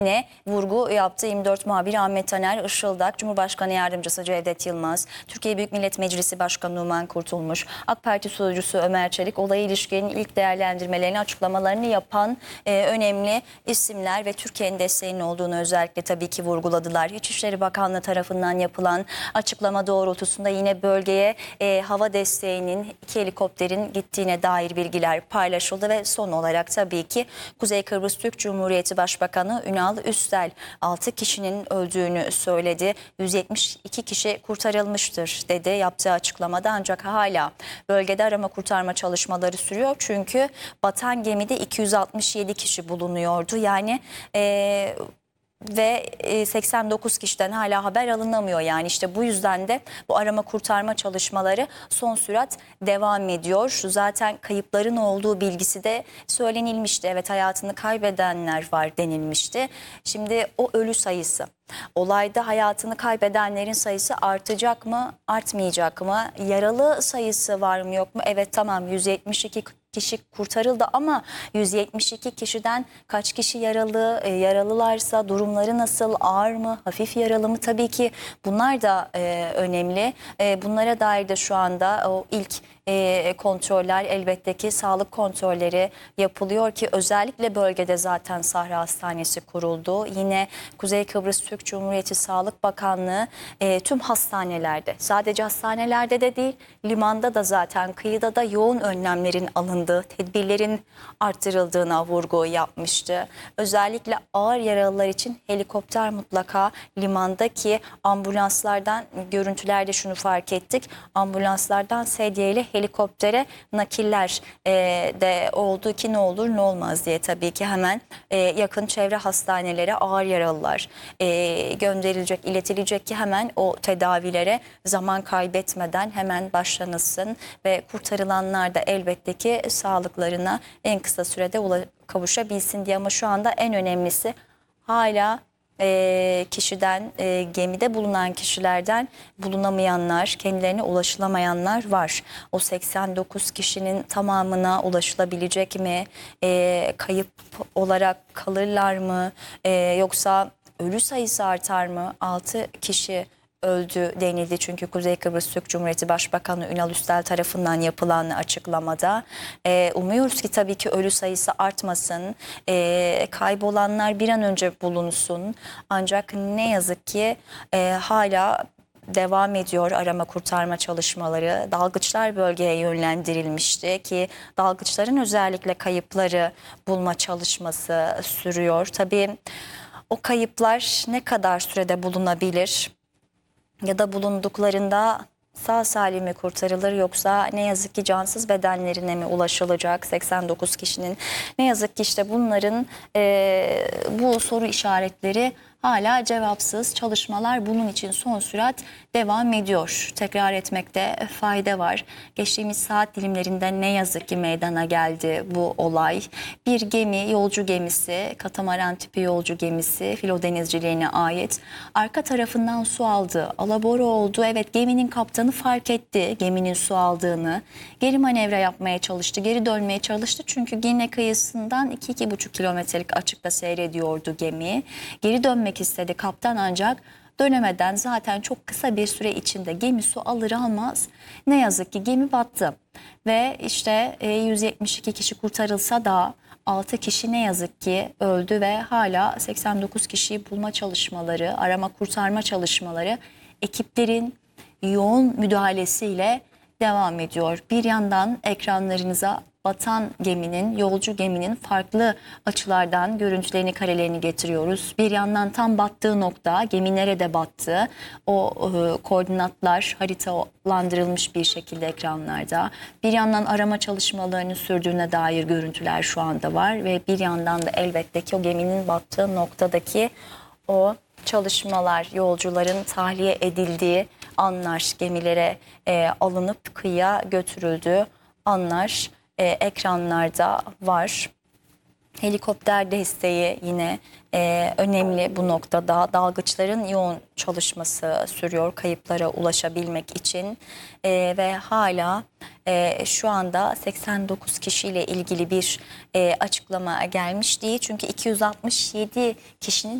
Ne vurgu yaptı 24 muhabiri Ahmet Taner Işıldak, Cumhurbaşkanı Yardımcısı Cevdet Yılmaz, Türkiye Büyük Millet Meclisi Başkanı Numan Kurtulmuş, AK Parti sözcüsü Ömer Çelik, olaya ilişkin ilk değerlendirmelerini, açıklamalarını yapan önemli isimler ve Türkiye'nin desteğinin olduğunu özellikle tabii ki vurguladılar. İçişleri Bakanlığı tarafından yapılan açıklama doğrultusunda yine bölgeye hava desteğinin 2 helikopterin gittiğine dair bilgiler paylaşıldı ve son olarak tabii ki Kuzey Kıbrıs Türk Cumhuriyeti Başbakanı Ünal Üstel 6 kişinin öldüğünü söyledi. 172 kişi kurtarılmıştır dedi yaptığı açıklamada, ancak hala bölgede arama kurtarma çalışmaları sürüyor. Çünkü batan gemide 267 kişi bulunuyordu. Yani ve 89 kişiden hala haber alınamıyor. Yani işte bu yüzden de bu arama kurtarma çalışmaları son sürat devam ediyor. Zaten kayıpların olduğu bilgisi de söylenilmişti. Evet, hayatını kaybedenler var denilmişti. Şimdi o ölü sayısı, olayda hayatını kaybedenlerin sayısı artacak mı, artmayacak mı? Yaralı sayısı var mı, yok mu? Evet, tamam, 172 kişi kurtarıldı ama 172 kişiden kaç kişi yaralı, yaralılarsa durumları nasıl, ağır mı, hafif yaralı mı? Tabii ki bunlar da önemli. Bunlara dair de şu anda o ilk kontroller, elbette ki sağlık kontrolleri yapılıyor ki özellikle bölgede zaten Sahra Hastanesi kuruldu. Yine Kuzey Kıbrıs Türk Cumhuriyeti Sağlık Bakanlığı tüm hastanelerde, sadece hastanelerde de değil, limanda da zaten, kıyıda da yoğun önlemlerin alındığı, tedbirlerin arttırıldığına vurgu yapmıştı. Özellikle ağır yaralılar için helikopter mutlaka limandaki ambulanslardan, görüntülerde şunu fark ettik, ambulanslardan sedyeyle helikoptere nakiller de oldu ki ne olur ne olmaz diye tabii ki hemen yakın çevre hastanelere ağır yaralılar gönderilecek, iletilecek ki hemen o tedavilere zaman kaybetmeden hemen başlanılsın ve kurtarılanlar da elbette ki sağlıklarına en kısa sürede kavuşabilsin diye. Ama şu anda en önemlisi hala kişiden, gemide bulunan kişilerden bulunamayanlar, kendilerine ulaşılamayanlar var. O 89 kişinin tamamına ulaşılabilecek mi? Kayıp olarak kalırlar mı? Yoksa ölü sayısı artar mı? 6 kişi öldü denildi çünkü Kuzey Kıbrıs Türk Cumhuriyeti Başbakanı Ünal Üstel tarafından yapılan açıklamada. Umuyoruz ki tabii ki ölü sayısı artmasın, kaybolanlar bir an önce bulunsun. Ancak ne yazık ki hala devam ediyor arama kurtarma çalışmaları. Dalgıçlar bölgeye yönlendirilmişti ki dalgıçların özellikle kayıpları bulma çalışması sürüyor. Tabii o kayıplar ne kadar sürede bulunabilir? Ya da bulunduklarında sağ salimi kurtarılır, yoksa ne yazık ki cansız bedenlerine mi ulaşılacak 89 kişinin? Ne yazık ki işte bunların bu soru işaretleri hala cevapsız. Çalışmalar bunun için son sürat devam ediyor. Tekrar etmekte fayda var. Geçtiğimiz saat dilimlerinde ne yazık ki meydana geldi bu olay. Bir gemi, yolcu gemisi, katamaran tipi yolcu gemisi, filo denizciliğine ait, arka tarafından su aldı, alabora oldu. Evet, geminin kaptanı fark etti geminin su aldığını. Geri manevra yapmaya çalıştı, geri dönmeye çalıştı. Çünkü Girne kıyısından 2-2,5 kilometrelik açıkta seyrediyordu gemi. Geri dönmek istedi kaptan, ancak dönemeden zaten çok kısa bir süre içinde gemi su alır almaz ne yazık ki gemi battı. Ve işte 172 kişi kurtarılsa da 6 kişi ne yazık ki öldü ve hala 89 kişiyi bulma çalışmaları, arama kurtarma çalışmaları ekiplerin yoğun müdahalesiyle devam ediyor. Bir yandan ekranlarınıza batan geminin, yolcu geminin farklı açılardan görüntülerini, karelerini getiriyoruz. Bir yandan tam battığı nokta, gemi nerede battı, o koordinatlar haritalandırılmış bir şekilde ekranlarda. Bir yandan arama çalışmalarının sürdüğüne dair görüntüler şu anda var ve bir yandan da elbette ki o geminin battığı noktadaki o çalışmalar, yolcuların tahliye edildiği anlar, gemilere alınıp kıyıya götürüldüğü anlar ekranlarda var. Helikopter desteği yine önemli bu noktada. Dalgıçların yoğun çalışması sürüyor kayıplara ulaşabilmek için. Ve hala şu anda 89 kişiyle ilgili bir açıklama gelmiş değil. Çünkü 267 kişinin